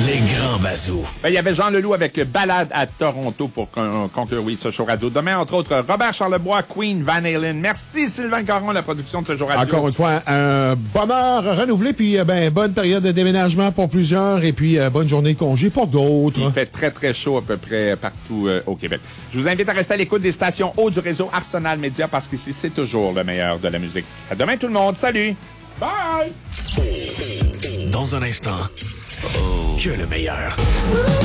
Les grands bazous. Il y avait Jean Leloup avec Balade à Toronto pour conclure, ce show radio. Demain, entre autres, Robert Charlebois, Queen, Van Halen. Merci Sylvain Caron, la production de ce show radio. Encore une fois, un bonheur renouvelé, puis bonne période de déménagement pour plusieurs, et puis bonne journée de congé pour d'autres. Il fait très, très chaud à peu près partout au Québec. Je vous invite à rester à l'écoute des stations haut du réseau Arsenal Média, parce qu'ici, c'est toujours le meilleur de la musique. À demain, tout le monde. Salut! Bye! Dans un instant, que le meilleur.